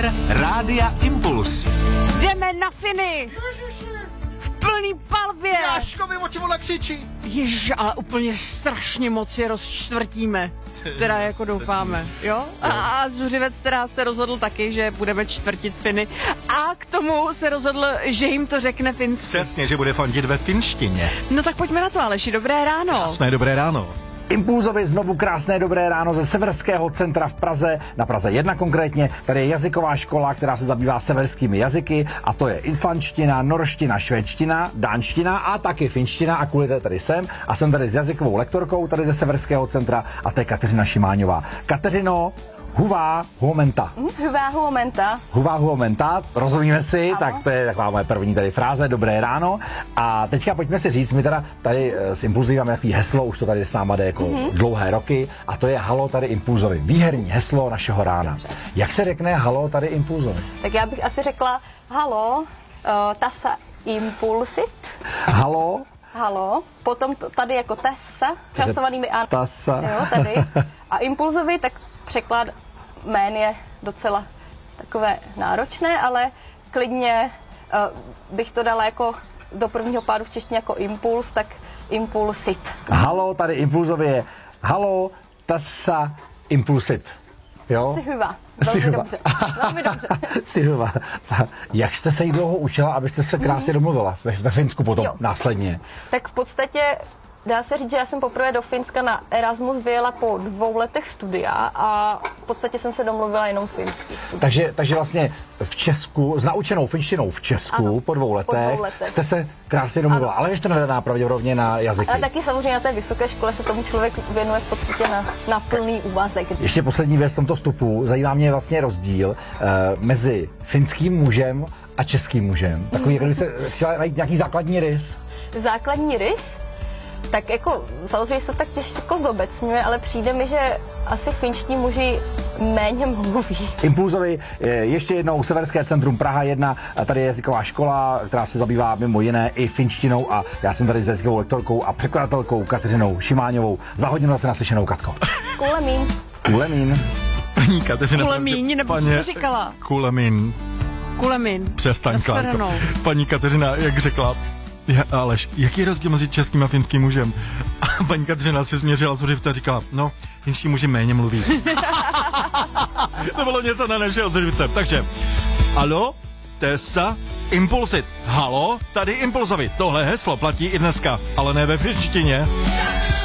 éter Rádia Impuls. Jdeme na Finy! V plný palbě! Jáško, mi o čem ona křičí? Ježiš, ale úplně strašně moc je rozčtvrtíme. Teda jako doufáme, jo? A Zuřivec teda se rozhodl taky, že budeme čtvrtit Finy. A k tomu se rozhodl, že jim to řekne finsky. Přesně, že bude fandit ve finštině. No tak pojďme na to, Aleši, dobré ráno. Jasné, dobré ráno. Impulzovi znovu krásné dobré ráno ze Severského centra v Praze, na Praze 1 konkrétně. Tady je jazyková škola, která se zabývá severskými jazyky, a to je islandština, norština, švédština, dánština a taky finština, a kvůli té tady jsem. A jsem tady s jazykovou lektorkou tady ze Severského centra, a to je Kateřina Šimáňová. Kateřino, huvá huomenta. Hyvää huomenta. Huvá huomenta, rozumíme si, Ano. tak to je taková moje první tady fráze, dobré ráno. A teďka pojďme si říct, my teda tady s Impulzí máme takový heslo, už to tady s náma jde jako dlouhé roky, a to je halo tady Impulzovi, výherní heslo našeho rána. Dobře. Jak se řekne halo tady Impulzovi? Tak já bych asi řekla halo, tässä impulsit. Halo, Halo, potom tady jako tessa, časovanými a tasa. jo, tady. A impulzovi, tak překlad jmén je docela takové náročné, ale klidně bych to dala jako do prvního pádu v češtině jako impuls, tak impulsit. Halo tady Impulzovi je halo, tasa, impulsit. Jo? Si hyvä. Si Velmi hyvä. dobře. Velmi dobře. Si hyvä. Jak jste se jí dlouho učila, abyste se krásně domluvila ve Finsku potom Jo. následně? Tak v podstatě dá se říct, že já jsem poprvé do Finska na Erasmus vyjela po 2 letech studia a v podstatě jsem se domluvila jenom finsky. Takže vlastně v Česku, s naučenou finštinou v Česku, Ano, po 2 letech, po 2 letech. jste se krásně domluvila. Ale vy jste nadaná pravděpodobně na jazyky. Ale taky samozřejmě na té vysoké škole se tomu člověk věnuje v podstatě na plný úvazek. Ještě poslední věc v tomto vstupu. Zajímá mě vlastně rozdíl mezi finským mužem a českým mužem. Takový, jak byste chtěla najít nějaký základní rys. Základní rys, tak jako samozřejmě se tak těžko zobecňuje, ale přijde mi, že asi finští muži méně mluví. Impulzovi ještě jednou Severské centrum Praha 1, tady je jazyková škola, která se zabývá mimo jiné i finštinou, a já jsem tady s jazykovou lektorkou a překladatelkou Kateřinou Šimáňovou. Za hodinu zase naslyšenou, Katko. Kulemín. Kulemín. Paní Kateřina. Kulemíň, nebo co jsi říkala? Kulemín. Kulemín. Přestaň, Klárko. Nashledanou. Paní Kateřina, jak řekla, Aleš, jaký je rozdíl mezi českým a finským mužem? A paní Kateřina si změřila Zuřivce a říkala, no, finští muži méně mluví. To bylo něco na našeho Zuřivce. Takže, alo, tessa, impulsit. Halo, tady Impulzovi. Tohle heslo platí i dneska, ale ne ve finštině.